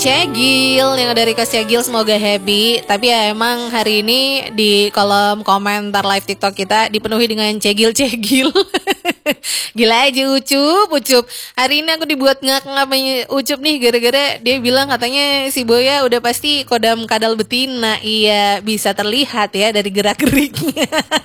Cegil yang dari Kak Cegil semoga happy. Tapi ya emang hari ini di kolom komentar live TikTok kita dipenuhi dengan cegil-cegil. Gila aja Ucup. Hari ini aku dibuat ngap-ngapnya Ucup nih gara-gara dia bilang katanya si Boya udah pasti kodam kadal betina. Iya, bisa terlihat ya dari gerak-geriknya.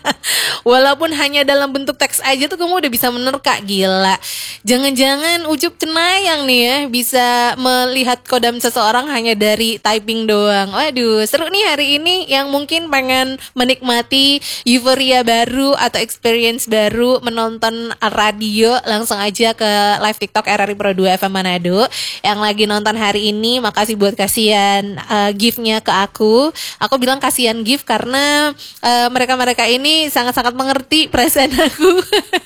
Walaupun hanya dalam bentuk teks aja tuh kamu udah bisa menerka. Gila. Jangan-jangan Ucup cenayang nih ya bisa melihat kodam seseorang hanya dari typing doang. Waduh, seru nih hari ini yang mungkin pengen menikmati euforia baru atau experience baru menonton radio, langsung aja ke live TikTok RRI Pro 2 FM Manado. Yang lagi nonton hari ini, makasih buat kasihan gift-nya ke aku. Aku bilang kasihan gift karena mereka-mereka ini sangat-sangat mengerti perasaan aku.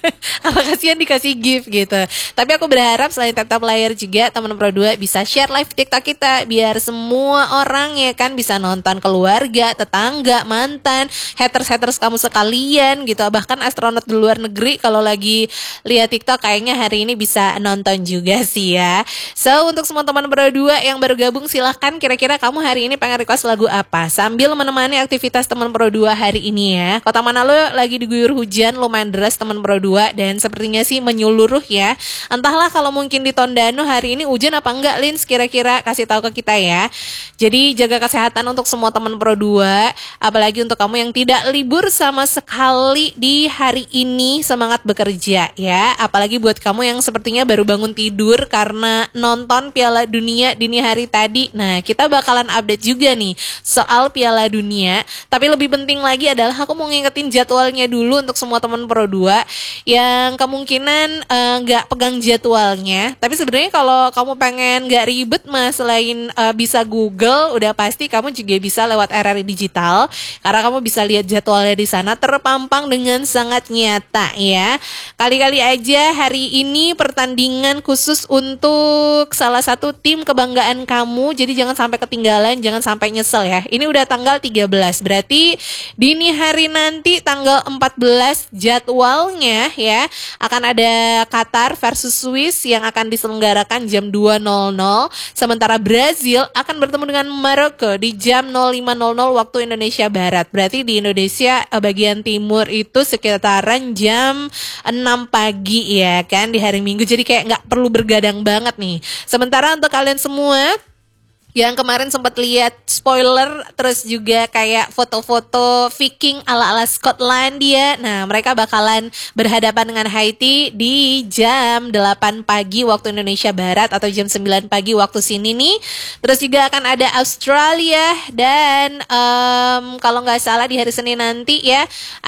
Apa kasihan dikasih gift gitu. Tapi aku berharap selain tap-tap layar juga teman Pro 2 bisa share live TikTok kita biar semua orang ya kan bisa nonton, keluarga, tetangga, mantan, haters kamu sekalian gitu. Bahkan astronot di luar negeri kalau lagi lihat TikTok kayaknya hari ini bisa nonton juga sih ya. So untuk semua teman Pro 2 yang baru gabung silahkan kira-kira kamu hari ini pengen request lagu apa sambil menemani aktivitas teman Pro 2 hari ini ya. Kota Manado lagi diguyur hujan lumayan deras teman Pro 2 dan sepertinya sih menyeluruh ya. Entahlah kalau mungkin di Tondano hari ini hujan apa enggak Lins, kira-kira kasih tahu ke kita ya. Jadi jaga kesehatan untuk semua teman Pro 2, apalagi untuk kamu yang tidak libur sama sekali di hari ini, semangat bekerja ya. Apalagi buat kamu yang sepertinya baru bangun tidur karena nonton Piala Dunia dini hari tadi. Nah, kita bakalan update juga nih soal Piala Dunia. Tapi lebih penting lagi adalah aku mau ngingetin jadwalnya dulu untuk semua teman Pro 2 yang kemungkinan nggak pegang jadwalnya. Tapi sebenarnya kalau kamu pengen nggak ribet mas, selain bisa Google, udah pasti kamu juga bisa lewat RRI Digital karena kamu bisa lihat jadwalnya di sana terpampang dengan sangat nyata ya. Kali-kali aja hari ini pertandingan khusus untuk salah satu tim kebanggaan kamu, jadi jangan sampai ketinggalan, jangan sampai nyesel ya. Ini udah tanggal 13, berarti dini hari nanti tanggal 14 jadwalnya ya akan ada Qatar versus Swiss yang akan diselenggarakan jam 2.00. Sementara Brazil akan bertemu dengan Maroko di jam 05.00 waktu Indonesia Barat. Berarti di Indonesia bagian timur itu sekitaran jam 6 pagi ya kan di hari Minggu. Jadi kayak nggak perlu bergadang banget nih. Sementara untuk kalian semua yang kemarin sempat lihat spoiler terus juga kayak foto-foto Viking ala-ala Skotlandia. Nah, mereka bakalan berhadapan dengan Haiti di jam 8 pagi waktu Indonesia Barat atau jam 9 pagi waktu sini nih. Terus juga akan ada Australia dan kalau nggak salah di hari Senin nanti ya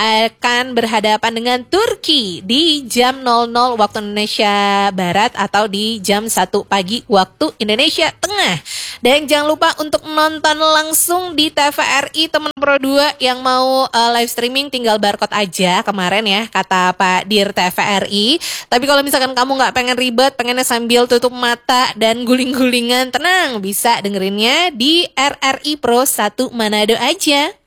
akan berhadapan dengan Turki di jam 00 waktu Indonesia Barat atau di jam 1 pagi waktu Indonesia Tengah. Dan jangan lupa untuk nonton langsung di TVRI teman Pro 2 yang mau live streaming tinggal barcode aja kemarin ya kata Pak Dir TVRI. Tapi kalau misalkan kamu nggak pengen ribet, pengennya sambil tutup mata dan guling-gulingan, tenang bisa dengerinnya di RRI Pro 1 Manado aja.